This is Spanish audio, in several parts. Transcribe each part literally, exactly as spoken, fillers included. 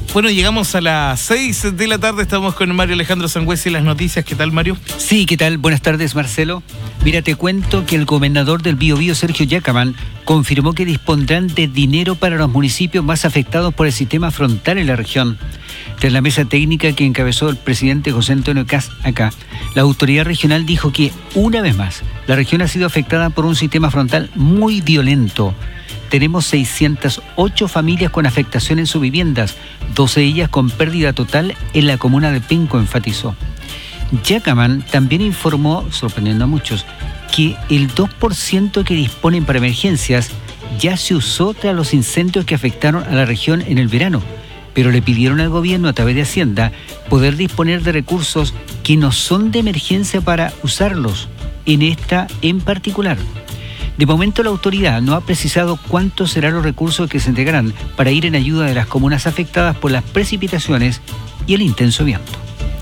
Bueno, llegamos a las seis de la tarde, estamos con Mario Alejandro Sangüesa y las noticias. ¿Qué tal, Mario? Sí, ¿qué tal? Buenas tardes, Marcelo. Mira, te cuento que el gobernador del Biobío, Sergio Yacaman, confirmó que dispondrán de dinero para los municipios más afectados por el sistema frontal en la región. Tras la mesa técnica que encabezó el presidente José Antonio Kast acá, la autoridad regional dijo que, una vez más, la región ha sido afectada por un sistema frontal muy violento. Tenemos seiscientas ocho familias con afectación en sus viviendas, doce de ellas con pérdida total en la comuna de Penco, enfatizó. Yacaman también informó, sorprendiendo a muchos, que el dos por ciento que disponen para emergencias ya se usó tras los incendios que afectaron a la región en el verano, pero le pidieron al gobierno a través de Hacienda poder disponer de recursos que no son de emergencia para usarlos, en esta en particular. De momento la autoridad no ha precisado cuántos serán los recursos que se entregarán para ir en ayuda de las comunas afectadas por las precipitaciones y el intenso viento.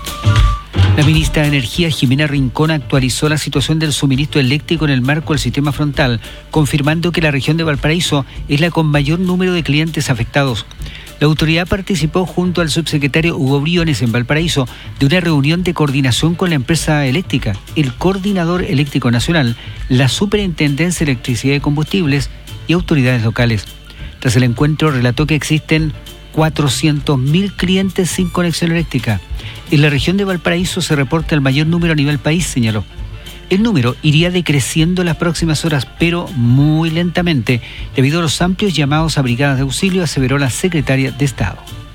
La ministra de Energía, Jimena Rincón, actualizó la situación del suministro eléctrico en el marco del sistema frontal, confirmando que la región de Valparaíso es la con mayor número de clientes afectados. La autoridad participó junto al subsecretario Hugo Briones en Valparaíso de una reunión de coordinación con la empresa eléctrica, el Coordinador Eléctrico Nacional, la Superintendencia de Electricidad y Combustibles y autoridades locales. Tras el encuentro relató que existen cuatrocientos mil clientes sin conexión eléctrica. En la región de Valparaíso se reporta el mayor número a nivel país, señaló. El número iría decreciendo en las próximas horas, pero muy lentamente, debido a los amplios llamados a brigadas de auxilio, aseveró la secretaria de Estado.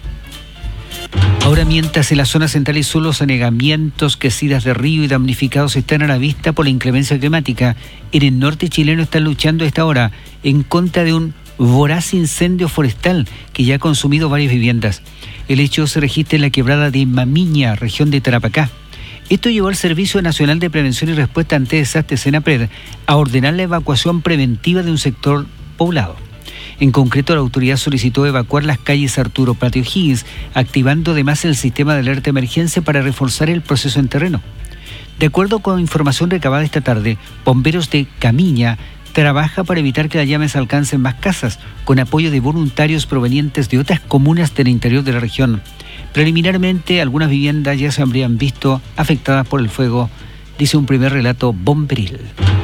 Ahora, mientras en la zona central y sur los anegamientos, crecidas de río y damnificados están a la vista por la inclemencia climática, en el norte chileno están luchando a esta hora en contra de un voraz incendio forestal que ya ha consumido varias viviendas. El hecho se registra en la quebrada de Mamiña, región de Tarapacá. Esto llevó al Servicio Nacional de Prevención y Respuesta ante Desastres, SENAPRED, a ordenar la evacuación preventiva de un sector poblado. En concreto, la autoridad solicitó evacuar las calles Arturo Prat y O'Higgins, activando además el sistema de alerta de emergencia para reforzar el proceso en terreno. De acuerdo con información recabada esta tarde, bomberos de Camiña trabaja para evitar que las llamas alcancen más casas, con apoyo de voluntarios provenientes de otras comunas del interior de la región. Preliminarmente, algunas viviendas ya se habrían visto afectadas por el fuego, dice un primer relato bomberil.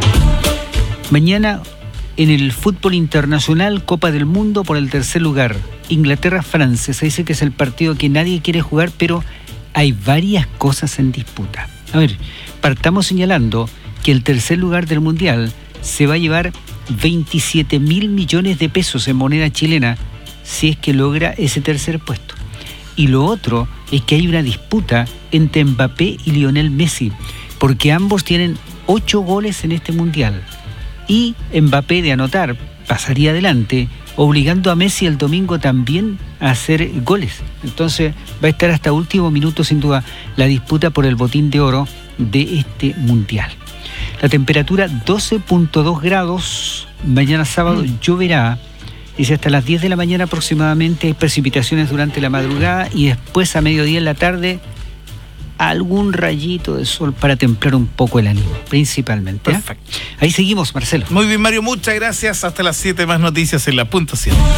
Mañana, en el fútbol internacional, Copa del Mundo por el tercer lugar. Inglaterra-Francia, se dice que es el partido que nadie quiere jugar, pero hay varias cosas en disputa. A ver, partamos señalando que el tercer lugar del Mundial se va a llevar veintisiete mil millones de pesos en moneda chilena si es que logra ese tercer puesto. Y lo otro es que hay una disputa entre Mbappé y Lionel Messi, porque ambos tienen ocho goles en este Mundial. Y Mbappé, de anotar, pasaría adelante, obligando a Messi el domingo también a hacer goles. Entonces va a estar hasta último minuto, sin duda, la disputa por el botín de oro de este Mundial. La temperatura doce punto dos grados, mañana sábado lloverá, dice hasta las diez de la mañana aproximadamente, hay precipitaciones durante la madrugada y después a mediodía en la tarde algún rayito de sol para templar un poco el ánimo, principalmente. ¿eh? Perfecto. Ahí seguimos, Marcelo. Muy bien, Mario, muchas gracias. Hasta las siete, más noticias en la punto siete.